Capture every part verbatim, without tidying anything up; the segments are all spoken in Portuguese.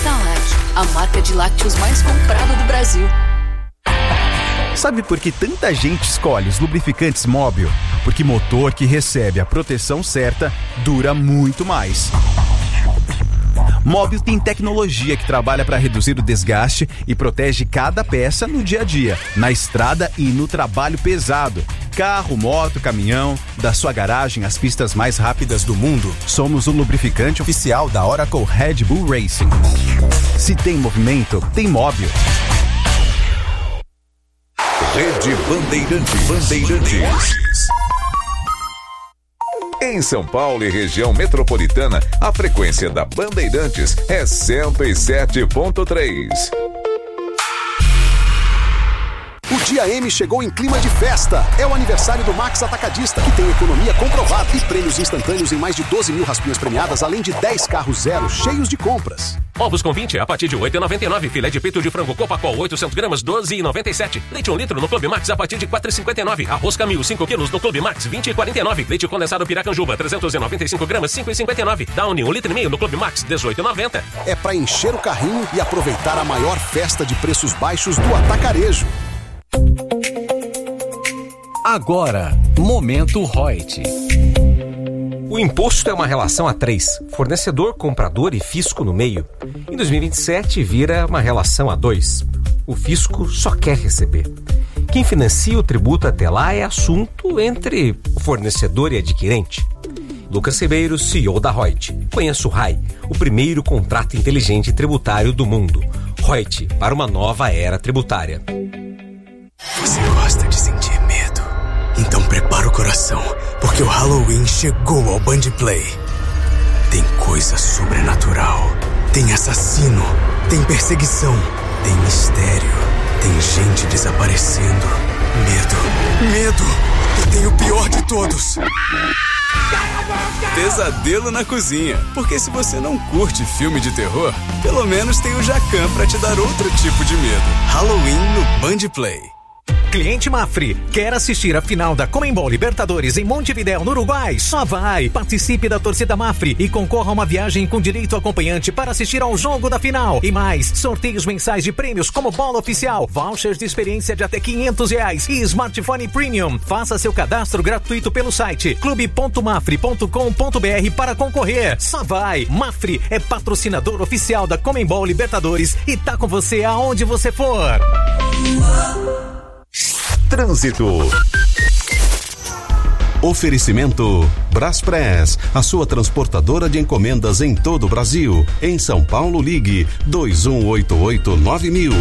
Atalac, a marca de lácteos mais comprada do Brasil. Sabe por que tanta gente escolhe os lubrificantes Móbil? Porque motor que recebe a proteção certa dura muito mais. Móbil tem tecnologia que trabalha para reduzir o desgaste e protege cada peça no dia a dia, na estrada e no trabalho pesado. Carro, moto, caminhão, da sua garagem às pistas mais rápidas do mundo, somos o lubrificante oficial da Oracle Red Bull Racing. Se tem movimento, tem Móbil. Rede Bandeirantes. Bandeirantes. Em São Paulo e região metropolitana, a frequência da Bandeirantes é cento e sete ponto três. O Dia M chegou em clima de festa. É o aniversário do Max Atacadista, que tem economia comprovada e prêmios instantâneos em mais de doze mil raspinhas premiadas, além de dez carros zero cheios de compras. Ovos com vinte a partir de oito reais e noventa e nove centavos. Filé de peito de frango Copacol oitocentos gramas, doze reais e noventa e sete centavos. Leite um litro no Clube Max a partir de quatro reais e cinquenta e nove centavos. Arroz Camil cinco quilos no Clube Max, vinte reais e quarenta e nove centavos. Leite condensado Piracanjuba trezentos e noventa e cinco gramas, cinco reais e cinquenta e nove centavos. Downy um litro e meio no Clube Max, dezoito reais e noventa centavos. É pra encher o carrinho e aproveitar a maior festa de preços baixos do atacarejo. Agora, Momento Reut. O imposto é uma relação a três: fornecedor, comprador e fisco no meio. Em dois mil e vinte e sete, vira uma relação a dois. O fisco só quer receber. Quem financia o tributo até lá é assunto entre o fornecedor e adquirente. Lucas Ribeiro, C E O da Reut. Conheça o R A I, o primeiro contrato inteligente tributário do mundo. Reut, para uma nova era tributária. Você gosta de sentir medo? Então prepara o coração, porque o Halloween chegou ao Band Play. Tem coisa sobrenatural, tem assassino, tem perseguição, tem mistério, tem gente desaparecendo. Medo, medo, e tem o pior de todos: pesadelo na cozinha. Porque se você não curte filme de terror, pelo menos tem o Jacan pra te dar outro tipo de medo. Halloween no Band Play. Cliente Mafre, quer assistir a final da Conmebol Libertadores em Montevidéu, no Uruguai? Só vai! Participe da torcida Mafre e concorra a uma viagem com direito acompanhante para assistir ao jogo da final. E mais, sorteios mensais de prêmios como bola oficial, vouchers de experiência de até quinhentos reais e smartphone premium. Faça seu cadastro gratuito pelo site clube ponto mafre ponto com ponto br para concorrer. Só vai! Mafre é patrocinador oficial da Conmebol Libertadores e tá com você aonde você for. Trânsito. Oferecimento Braspress, a sua transportadora de encomendas em todo o Brasil. Em São Paulo, ligue dois um oito oito nove mil.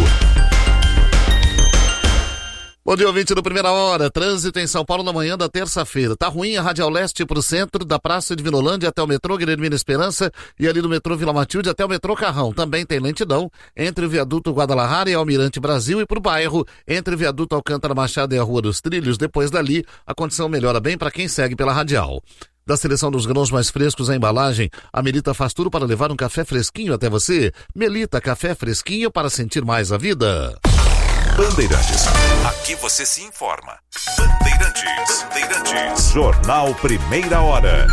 Bom dia, ouvinte do Primeira Hora. Trânsito em São Paulo na manhã da terça-feira. Tá ruim a Radial Leste pro centro, da Praça de Vinolândia até o metrô Guilhermina Esperança e ali do metrô Vila Matilde até o metrô Carrão. Também tem lentidão entre o viaduto Guadalajara e Almirante Brasil e pro bairro, entre o viaduto Alcântara Machado e a Rua dos Trilhos. Depois dali, a condição melhora bem para quem segue pela Radial. Da seleção dos grãos mais frescos à embalagem, a Melita faz tudo para levar um café fresquinho até você. Melita, café fresquinho para sentir mais a vida. Bandeirantes. Aqui você se informa. Bandeirantes. Bandeirantes. Jornal Primeira Hora.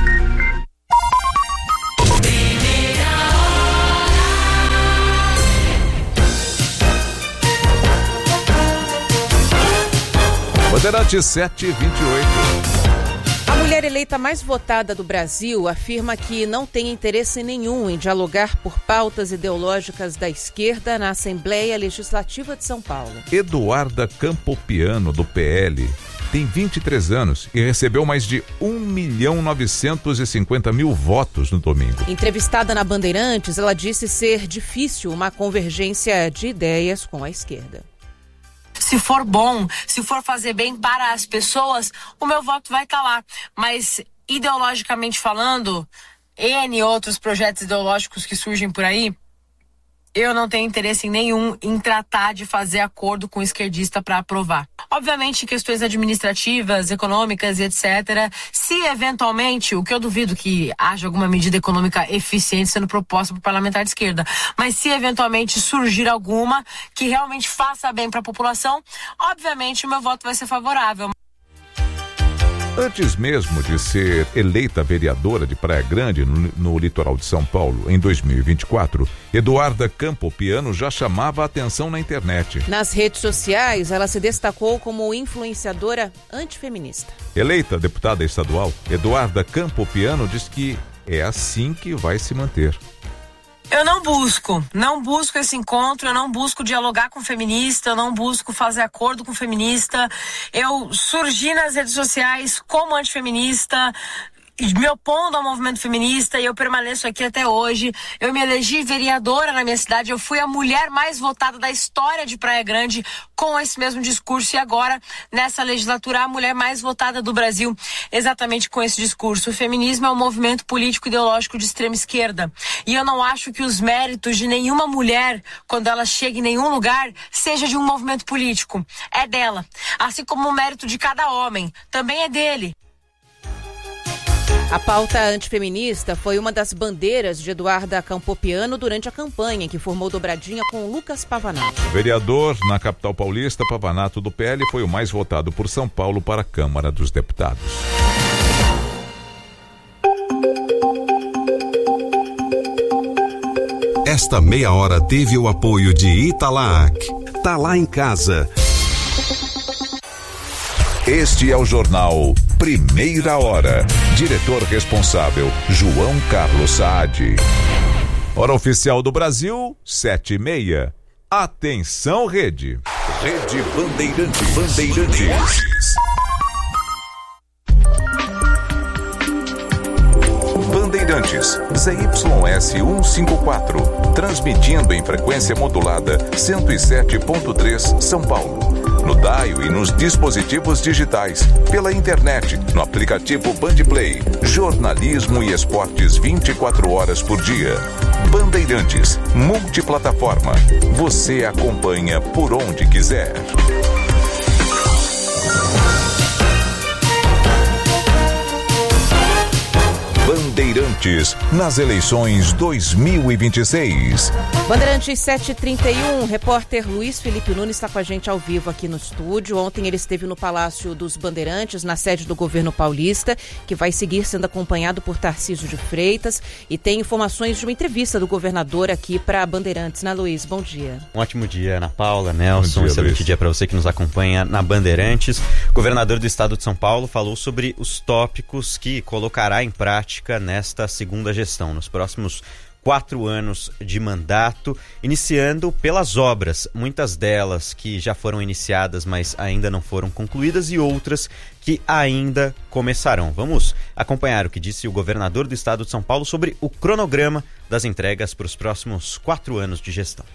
Bandeirantes sete e vinte e oito. A mulher eleita mais votada do Brasil afirma que não tem interesse nenhum em dialogar por pautas ideológicas da esquerda na Assembleia Legislativa de São Paulo. Eduarda Campopiano, do P L, tem vinte e três anos e recebeu mais de um milhão novecentos e cinquenta mil votos no domingo. Entrevistada na Bandeirantes, ela disse ser difícil uma convergência de ideias com a esquerda. Se for bom, se for fazer bem para as pessoas, o meu voto vai estar lá. Mas, ideologicamente falando, N outros projetos ideológicos que surgem por aí, eu não tenho interesse nenhum em tratar de fazer acordo com o esquerdista para aprovar. Obviamente, questões administrativas, econômicas e etcétera. Se eventualmente, o que eu duvido que haja alguma medida econômica eficiente sendo proposta por parlamentar de esquerda, mas se eventualmente surgir alguma que realmente faça bem para a população, obviamente o meu voto vai ser favorável. Antes mesmo de ser eleita vereadora de Praia Grande, no, no litoral de São Paulo, em dois mil e vinte e quatro, Eduarda Campopiano já chamava a atenção na internet. Nas redes sociais, ela se destacou como influenciadora antifeminista. Eleita deputada estadual, Eduarda Campopiano diz que é assim que vai se manter. Eu não busco, não busco esse encontro, eu não busco dialogar com feminista, eu não busco fazer acordo com feminista. Eu surgi nas redes sociais como antifeminista, me opondo ao movimento feminista, e eu permaneço aqui até hoje. Eu me elegi vereadora na minha cidade, eu fui a mulher mais votada da história de Praia Grande com esse mesmo discurso, e agora, nessa legislatura, a mulher mais votada do Brasil, exatamente com esse discurso. O feminismo é um movimento político ideológico de extrema esquerda, e eu não acho que os méritos de nenhuma mulher, quando ela chega em nenhum lugar, seja de um movimento político. É dela. Assim como o mérito de cada homem também é dele. A pauta antifeminista foi uma das bandeiras de Eduarda Campopiano durante a campanha, que formou dobradinha com Lucas Pavanato. O vereador na capital paulista, Pavanato do P L, foi o mais votado por São Paulo para a Câmara dos Deputados. Esta meia hora teve o apoio de Italac. Tá lá em casa. Este é o jornal Primeira Hora. Diretor responsável, João Carlos Saad. Hora oficial do Brasil, sete e meia. Atenção, Rede. Rede Bandeirantes. Bandeirantes. Bandeirantes, Z Y S cento e cinquenta e quatro, transmitindo em frequência modulada cento e sete ponto três São Paulo. No dial e nos dispositivos digitais, pela internet, no aplicativo Bandplay, jornalismo e esportes vinte e quatro horas por dia. Bandeirantes, multiplataforma. Você acompanha por onde quiser. Bandeirantes, nas eleições dois mil e vinte e seis. Bandeirantes sete e trinta e um, repórter Luiz Felipe Nunes está com a gente ao vivo aqui no estúdio. Ontem ele esteve no Palácio dos Bandeirantes, na sede do governo paulista, que vai seguir sendo acompanhado por Tarcísio de Freitas, e tem informações de uma entrevista do governador aqui para Bandeirantes, né, Luiz? Bom dia. Um ótimo dia, Ana Paula, Nelson, dia, excelente Luiz. dia para você que nos acompanha na Bandeirantes. O governador do estado de São Paulo falou sobre os tópicos que colocará em prática nesta segunda gestão, nos próximos quatro anos de mandato, iniciando pelas obras, muitas delas que já foram iniciadas, mas ainda não foram concluídas, e outras que ainda começarão. Vamos acompanhar o que disse o governador do estado de São Paulo sobre o cronograma das entregas para os próximos quatro anos de gestão.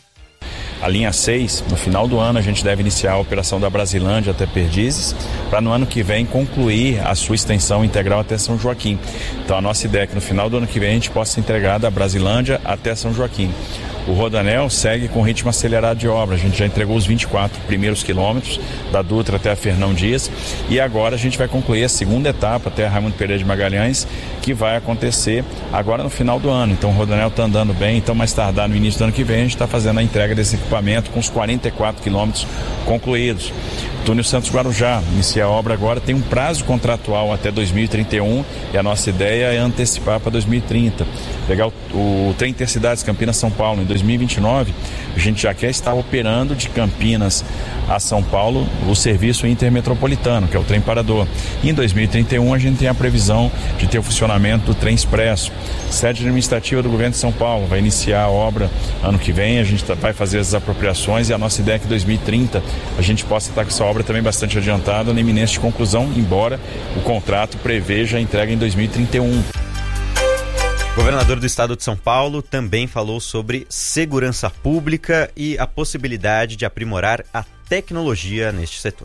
A linha seis, no final do ano, a gente deve iniciar a operação da Brasilândia até Perdizes, para no ano que vem concluir a sua extensão integral até São Joaquim. Então a nossa ideia é que no final do ano que vem a gente possa entregar da Brasilândia até São Joaquim. O Rodoanel segue com ritmo acelerado de obra. A gente já entregou os vinte e quatro primeiros quilômetros da Dutra até a Fernão Dias, e agora a gente vai concluir a segunda etapa até a Raimundo Pereira de Magalhães, que vai acontecer agora no final do ano. Então o Rodoanel está andando bem, então mais tardar no início do ano que vem a gente está fazendo a entrega desse equipamento com os quarenta e quatro quilômetros concluídos. Túnel Santos Guarujá, inicia a obra agora, tem um prazo contratual até dois mil e trinta e um, e a nossa ideia é antecipar para dois mil e trinta. Pegar o, o trem Intercidades Campinas-São Paulo em dois mil e vinte e nove, a gente já quer estar operando de Campinas a São Paulo o serviço intermetropolitano, que é o trem parador. E em dois mil e trinta e um a gente tem a previsão de ter o funcionamento do trem expresso. Sede administrativa do governo de São Paulo vai iniciar a obra ano que vem, a gente tá, vai fazer as apropriações, e a nossa ideia é que em dois mil e trinta a gente possa estar com essa obra também bastante adiantada, na iminência de conclusão, embora o contrato preveja a entrega em dois mil e trinta e um. O governador do estado de São Paulo também falou sobre segurança pública e a possibilidade de aprimorar a tecnologia neste setor.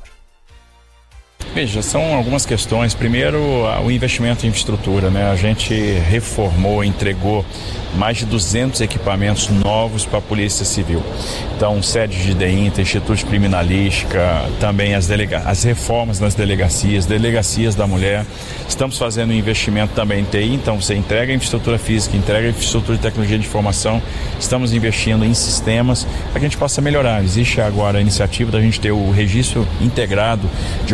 Veja, são algumas questões. Primeiro, o investimento em infraestrutura, né? A gente reformou, entregou mais de duzentos equipamentos novos para a Polícia Civil. Então, sede de DEINTA, Instituto de Criminalística, também as, delega- as reformas nas delegacias, delegacias da mulher. Estamos fazendo um investimento também em T I, então você entrega a infraestrutura física, entrega a infraestrutura de tecnologia de informação. Estamos investindo em sistemas para que a gente possa melhorar. Existe agora a iniciativa da gente ter o registro integrado de ocorrência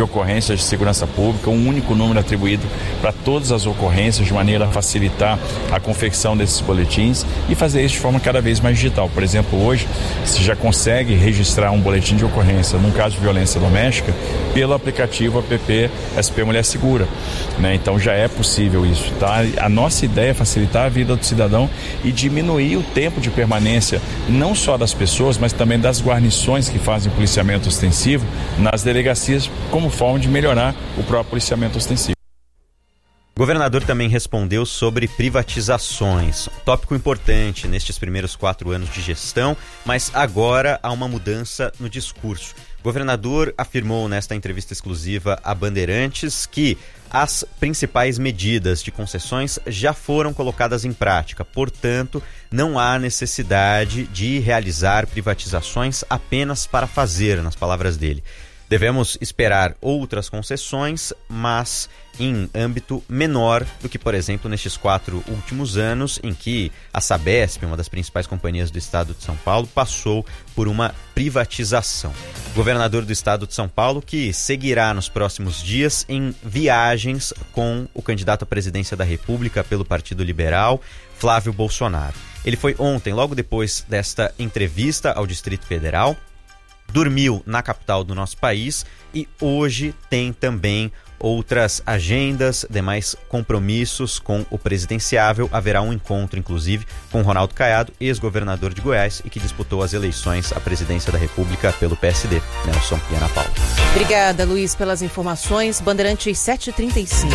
forças de segurança pública, um único número atribuído para todas as ocorrências, de maneira a facilitar a confecção desses boletins e fazer isso de forma cada vez mais digital. Por exemplo, hoje você já consegue registrar um boletim de ocorrência num caso de violência doméstica pelo aplicativo app S P Mulher Segura, né? Então já é possível isso, tá? A nossa ideia é facilitar a vida do cidadão e diminuir o tempo de permanência, não só das pessoas, mas também das guarnições que fazem policiamento ostensivo nas delegacias, como forma de melhorar o próprio policiamento ostensivo. O governador também respondeu sobre privatizações, tópico importante nestes primeiros quatro anos de gestão, mas agora há uma mudança no discurso. O governador afirmou nesta entrevista exclusiva a Bandeirantes que as principais medidas de concessões já foram colocadas em prática, portanto, não há necessidade de realizar privatizações apenas para fazer, nas palavras dele. Devemos esperar outras concessões, mas em âmbito menor do que, por exemplo, nestes quatro últimos anos, em que a Sabesp, uma das principais companhias do estado de São Paulo, passou por uma privatização. O governador do estado de São Paulo, que seguirá nos próximos dias em viagens com o candidato à presidência da República pelo Partido Liberal, Flávio Bolsonaro. Ele foi ontem, logo depois desta entrevista ao Distrito Federal, dormiu na capital do nosso país e hoje tem também outras agendas, demais compromissos com o presidenciável. Haverá um encontro, inclusive, com Ronaldo Caiado, ex-governador de Goiás e que disputou as eleições à presidência da República pelo P S D, Nelson Piana Paula. Obrigada, Luiz, pelas informações. Bandeirantes sete e trinta e cinco.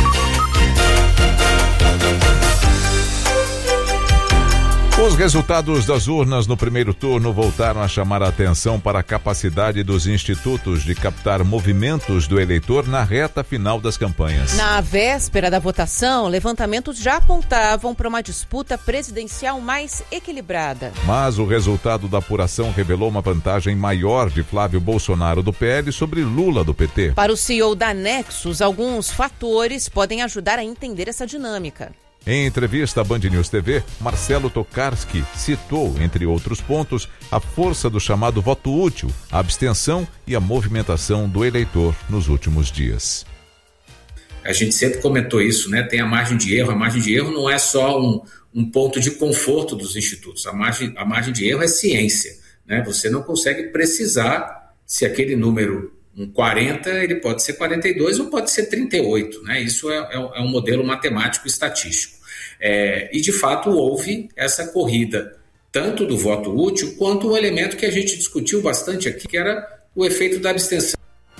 Os resultados das urnas no primeiro turno voltaram a chamar a atenção para a capacidade dos institutos de captar movimentos do eleitor na reta final das campanhas. Na véspera da votação, levantamentos já apontavam para uma disputa presidencial mais equilibrada. Mas o resultado da apuração revelou uma vantagem maior de Flávio Bolsonaro do P L sobre Lula do P T. Para o C E O da Nexus, alguns fatores podem ajudar a entender essa dinâmica. Em entrevista à Band News T V, Marcelo Tokarski citou, entre outros pontos, a força do chamado voto útil, a abstenção e a movimentação do eleitor nos últimos dias. A gente sempre comentou isso, né? Tem a margem de erro. A margem de erro não é só um, um ponto de conforto dos institutos. A margem, a margem de erro é ciência, né? Você não consegue precisar se aquele número, um quarenta, ele pode ser quarenta e dois ou pode ser trinta e oito, né? Isso é, é, é um modelo matemático estatístico. É, e, de fato, houve essa corrida, tanto do voto útil, quanto o elemento que a gente discutiu bastante aqui, que era o efeito da abstenção.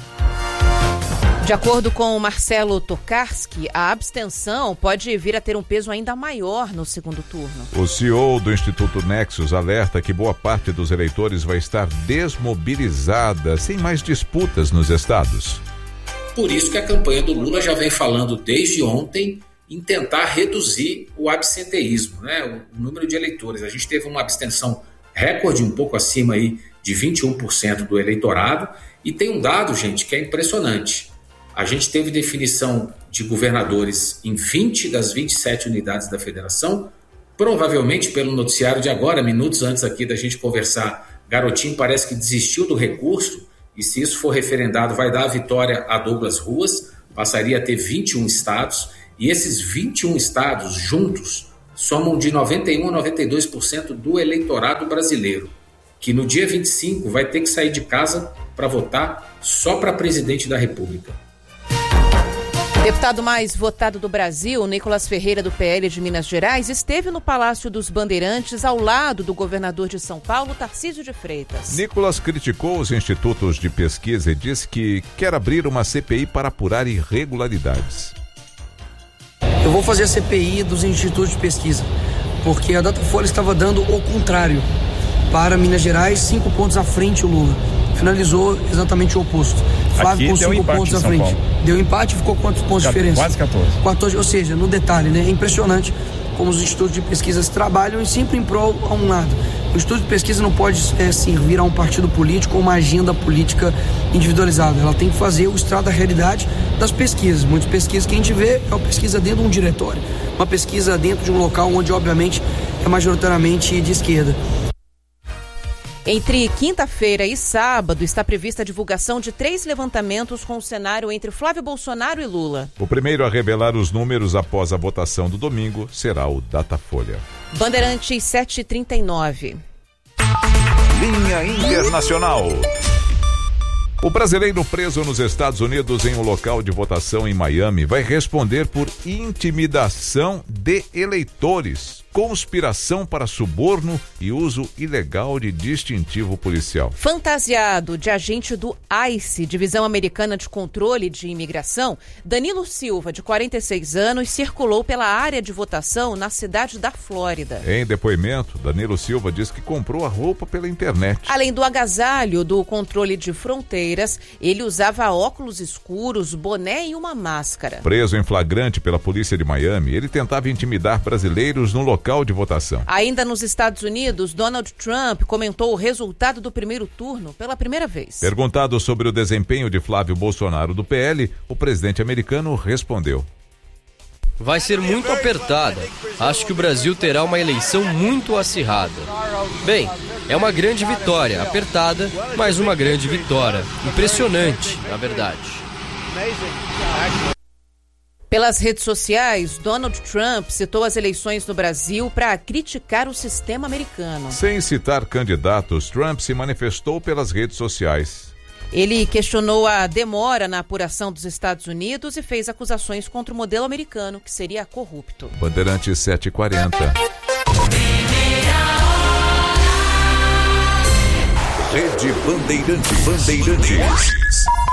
De acordo com Marcelo Tokarski, a abstenção pode vir a ter um peso ainda maior no segundo turno. O C E O do Instituto Nexus alerta que boa parte dos eleitores vai estar desmobilizada, sem mais disputas nos estados. Por isso que a campanha do Lula já vem falando desde ontem em tentar reduzir o absenteísmo, né? O número de eleitores. A gente teve uma abstenção recorde, um pouco acima aí de vinte e um por cento do eleitorado, e tem um dado, gente, que é impressionante. A gente teve definição de governadores em vinte das vinte e sete unidades da federação, provavelmente pelo noticiário de agora, minutos antes aqui da gente conversar, Garotinho parece que desistiu do recurso, e se isso for referendado vai dar a vitória a Douglas Ruas, passaria a ter vinte e um estados, e esses vinte e um estados juntos somam de noventa e um a noventa e dois por cento do eleitorado brasileiro, que no dia vinte e cinco vai ter que sair de casa para votar só para presidente da República. Deputado mais votado do Brasil, Nicolas Ferreira, do P L de Minas Gerais, esteve no Palácio dos Bandeirantes ao lado do governador de São Paulo, Tarcísio de Freitas. Nicolas criticou os institutos de pesquisa e disse que quer abrir uma C P I para apurar irregularidades. Eu vou fazer a C P I dos institutos de pesquisa, porque a Datafolha estava dando o contrário. Para Minas Gerais, cinco pontos à frente o Lula. Finalizou exatamente o oposto. Flávio com cinco pontos à frente. Deu empate e ficou quantos pontos de diferença? Quase quatorze. quatorze. Ou seja, no detalhe, né? É impressionante como os institutos de pesquisas trabalham e sempre em prol a um lado. O instituto de pesquisa não pode é, servir a um partido político ou uma agenda política individualizada. Ela tem que fazer o estrado da realidade das pesquisas. Muitas pesquisas que a gente vê é uma pesquisa dentro de um diretório. Uma pesquisa dentro de um local onde, obviamente, é majoritariamente de esquerda. Entre quinta-feira e sábado, está prevista a divulgação de três levantamentos com o cenário entre Flávio Bolsonaro e Lula. O primeiro a revelar os números após a votação do domingo será o Datafolha. Bandeirantes sete e trinta e nove. Linha Internacional. O brasileiro preso nos Estados Unidos em um local de votação em Miami vai responder por intimidação de eleitores, conspiração para suborno e uso ilegal de distintivo policial. Fantasiado de agente do ICE, Divisão Americana de Controle de Imigração, Danilo Silva, de quarenta e seis anos, circulou pela área de votação na cidade da Flórida. Em depoimento, Danilo Silva diz que comprou a roupa pela internet. Além do agasalho do controle de fronteiras, ele usava óculos escuros, boné e uma máscara. Preso em flagrante pela polícia de Miami, ele tentava intimidar brasileiros no local de votação. Ainda nos Estados Unidos, Donald Trump comentou o resultado do primeiro turno pela primeira vez. Perguntado sobre o desempenho de Flávio Bolsonaro do P L, o presidente americano respondeu: vai ser muito apertada. Acho que o Brasil terá uma eleição muito acirrada. Bem, é uma grande vitória, apertada, mas uma grande vitória. Impressionante, na verdade. Pelas redes sociais, Donald Trump citou as eleições no Brasil para criticar o sistema americano. Sem citar candidatos, Trump se manifestou pelas redes sociais. Ele questionou a demora na apuração dos Estados Unidos e fez acusações contra o modelo americano, que seria corrupto. Bandeirantes sete e quarenta. Rede Bandeirantes. Bandeirantes.